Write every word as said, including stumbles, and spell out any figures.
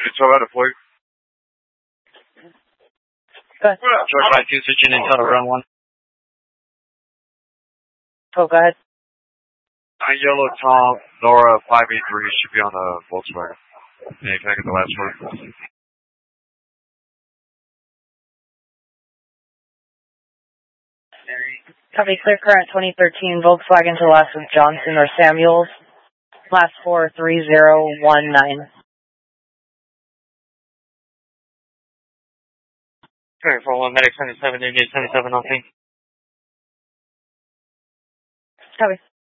It's all right, please. Go ahead. George five two, switching in total run one. Oh, go ahead. Nine Yellow Tom, Nora five eight three should be on a Volkswagen. Yeah, can I get the last word? Copy, clear current twenty thirteen Volkswagen to last with Johnson or Samuels. Last four three zero one nine. Current four one, medic seventy-seven, Indian seventy-seven, nothing. Copy.